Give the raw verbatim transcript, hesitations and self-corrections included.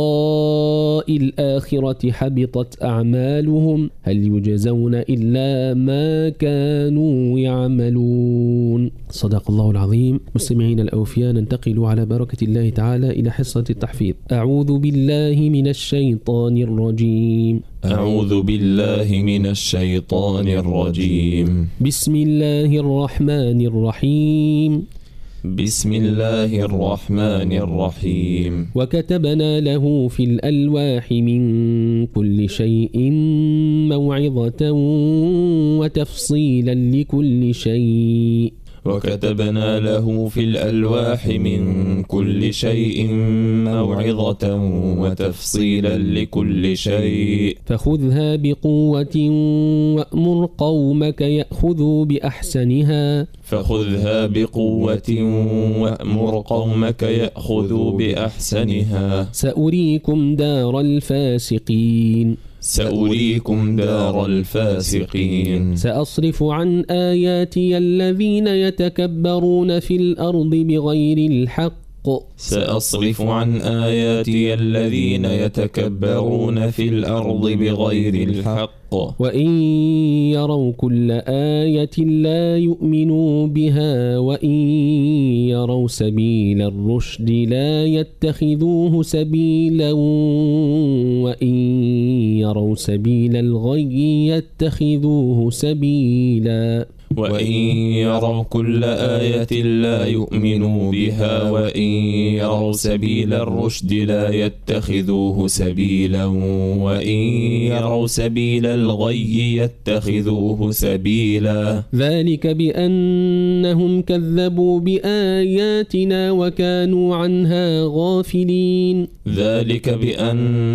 الآخرة حبطت أعمالهم هل يجزون إلا ما كانوا يعملون. صدق الله العظيم. مستمعين الأوفياء، ننتقل على بركة الله تعالى إلى حصة التحفيظ. أعوذ بالله من الشيطان الرجيم. أعوذ بالله من الشيطان الرجيم. بسم الله الرحمن الرحيم. بسم الله الرحمن الرحيم. وكتبنا له في الألواح من كل شيء موعظة وتفصيلا لكل شيء وكتبنا له في الألواح من كل شيء موعظة وتفصيلا لكل شيء فخذها بقوة وأمر قومك يأخذوا بأحسنها فخذها بقوة وأمر قومك يأخذوا بأحسنها سأريكم دار الفاسقين سأريكم دار الفاسقين. سأصرف عن آياتي الذين يتكبرون في الأرض بغير الحق سأصرف عن آياتي الذين يتكبرون في الأرض بغير الحق وإن يروا كل آية لا يؤمنوا بها وإن يروا سبيل الرشد لا يتخذوه سبيلا وإن يروا سبيل الغي يتخذوه سبيلا وإن يروا كل آية لا يؤمنوا بها وإن يروا سبيل الرشد لا يتخذوه سبيلا وإن يروا سبيل الغي يتخذوه سبيلا. ذلك بأنهم كذبوا بآياتنا وكانوا عنها غافلين. ذلك بأن